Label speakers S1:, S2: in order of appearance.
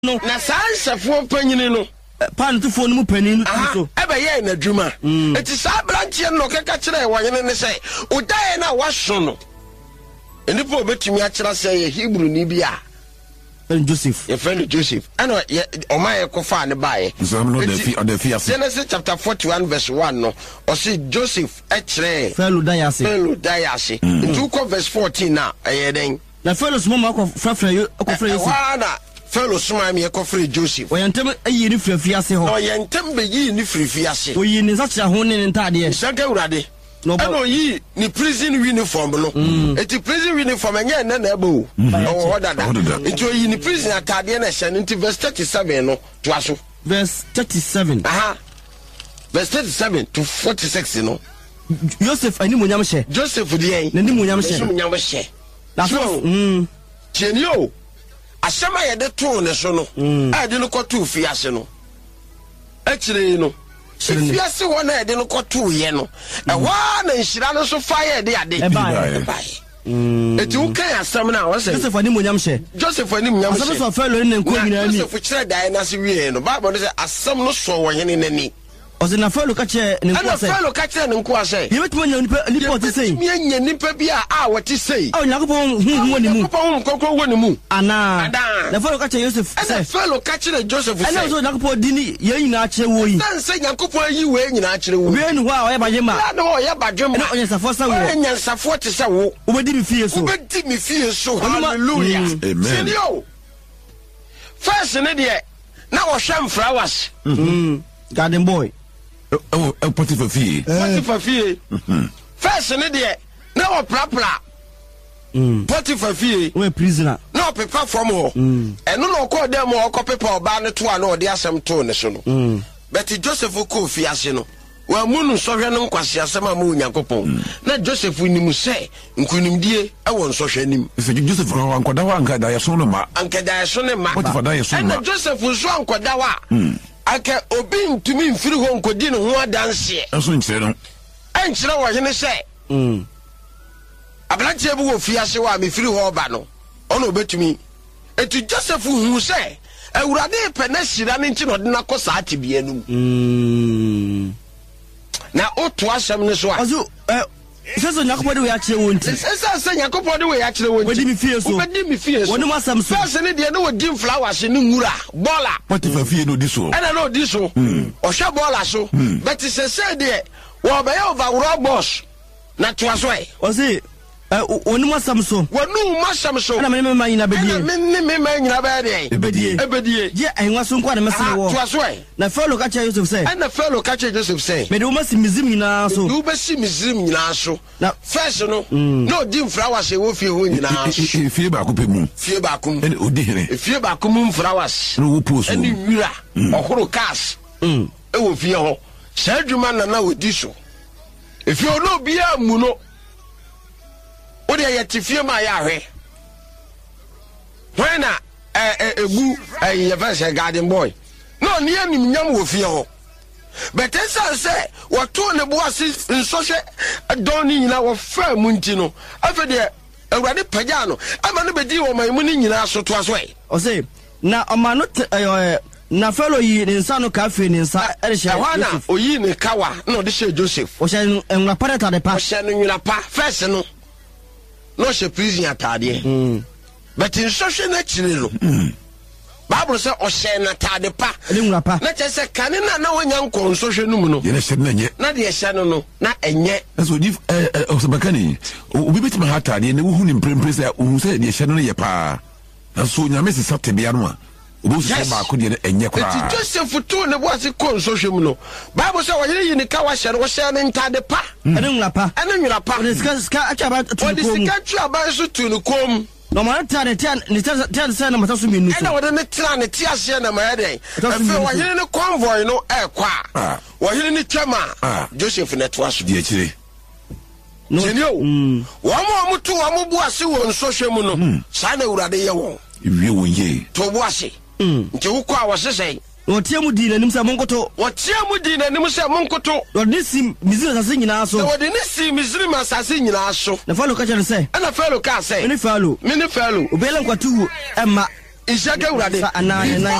S1: no
S2: na sansafo panyini no
S1: pan to phone mu paninu so
S2: ebe ye na dwuma eti sa branche no keka kire wanyene ne say udaye na waso no enipo obetumi a kire say Hebrew ni bia
S1: Joseph
S2: your friend Joseph and omaye kofa ne bae Genesis chapter 41 verse 1 no o say Joseph e kire
S1: Fellow
S2: dayase into verse 14 na ayeden
S1: na fellow small ko frafra yo ko frɛ
S2: Yosef fellow small me ko frɛ Joseph
S1: oyentem ayi ni frafia se ho
S2: oyentem be yi ni frafia se
S1: oyi ni sacha ho ne ntade
S2: saka urade no yi ni prison uniform no eti prison uniform enye na na ebo o dada eti oyi ni prison atade na hye nti verse 37 no to aso
S1: verse 37
S2: verse 37 to 46 no
S1: Joseph ani munyam hye
S2: Joseph de
S1: na ni munyam hye
S2: munyam hye
S1: na so
S2: chenio asema ye de to ne so no a de no koto fiase no akire no fiase wona ye de no koto ye no e wa na nhira no so fa ye de ade eti ukan asem na won say
S1: Joseph ani munyam hye asem so fellow ne nko nyina ni
S2: Joseph kire dai na se wie no Bible say asem no so wo hene nani
S1: Ose na fellow ka che ne nko say
S2: ana fellow ka che ne nko say
S1: ye betuma nya nipa ti say
S2: me nya nipa bia a wati say
S1: Yakobon hu woni mu
S2: kokko woni mu
S1: ana na fellow ka che Joseph say
S2: ana fellow ka che Joseph say
S1: ana so Yakobon di ni ye nyina kire wo yi
S2: dan say Yakobon yi we nyina kire wo
S1: we ni ho a o ye bajema
S2: na o ye bajema
S1: na onye safo sa wo
S2: onye safo te say wo
S1: obedi mi fie so
S2: hallelujah amen yo first ne de na wo hwam flowers
S1: garden boy
S2: Potiphar fie first ne de na wo prapra Potiphar fie
S1: we prisoner
S2: na o pepa from ho eno no ko dem o ko pepa oba ne to na o de asem to ne so no but Joseph ko fie ase no wa munu sohwe no nkwase asem a mu Nyankopon na Joseph nimu se nkunimdie e won sohwe nim
S3: se Joseph ko ankoda wa anka da yeso no ma Potiphar da yeso ma
S2: na Joseph so ankoda wa aka obi ntumi mfiri ho nkodi ne ho adanse
S3: eso nkyere no
S2: ankyere wo hene se abranche bu wo fiase wa me firi ho ba no ono obetumi etu Joseph hu se awurade pe na hyira ne nti no de na kosa atibia num na oto asem ne so a
S1: azu so Yakobon de we akire wonti
S2: se Yakobon de we akire wonti
S1: wodi mi fie so woni masam so
S2: first ne de no wodi flowers ne ngura bola
S3: Potiphar fie no di so
S2: ana no di so o hwe bola so but se de wo be over boss na to aso e
S1: o se woni masam so
S2: ana
S1: me nyina bedie
S2: me nyina bedie
S1: je enwa so nko na mesene wo
S2: to aso e
S1: na fellow ka che Joseph say
S2: ana fellow ka che Joseph say
S1: me de wo masi mizim nyina so
S2: du be si mizim nyina so na first no no di flowers e wo fie ho nyina so
S3: fie ba ko pe mu
S2: fie ba ko
S3: ene odi hene
S2: fie ba ko mu flowers
S3: no wo poso
S2: ene wira ohoro cars e wo fie ho sa dwuma na wodi so fie no bia mu no odi ya tifie ma ya hwe when egu ya verse garden boy no ni anim nyam wo fie ho but esa say wato ne boase nsohwe don ni nyina wo fa mu nti no afede awurade pagya no ama no bedi wo man mu ni nyina so to aso e
S1: o say na omano na fellow yi ne nsa no ka fe ne nsa e hye
S2: Joseph oyi ne kawa na o de hye Joseph
S1: o hye enwa pareta de pa
S2: o hye no nyina pa first no no she prison atade but in social na chire no Bible say o hye na atade pa
S1: enwa pa
S2: na che se kane na wonya nkon social no mu no
S3: ye na hye na nye
S2: na de hye no na enye
S3: eso di o se bakani obi betima ha atade ne wo hu ni mprempre say o hu say de hye no ye pa na so nyame se satebia no a obo se ba ko de enye kra
S2: Joseph to ne boase kon social mu no Bible say o yiri ni ka wa hye no wo hye ne ntade pa
S1: enwa pa
S2: o
S1: ska achaba tu ko
S2: mu o ska tu aba so tu no kom
S1: no man tade ten say na mataso minu so
S2: ana wode ne tra ne ti ase na ma yede afi wo yiri ne convoy no kwa wo yiri ne twama Joseph ne to aso
S3: di akire
S2: no wo mo to wo mo boase wo nsohwe mu no sa na urade ye wo
S3: iwie wo ye
S2: to boase nti wo kwa wo sesei
S1: wotiamu di nanim se monkoto wodi sim mizira sase nyina so
S2: wodi ne sim mizira sase nyina so
S1: na falo ka chere se
S2: ana falo ka se
S1: mini falo
S2: obele
S1: nkwatu emma
S2: nhyɛ ka awurade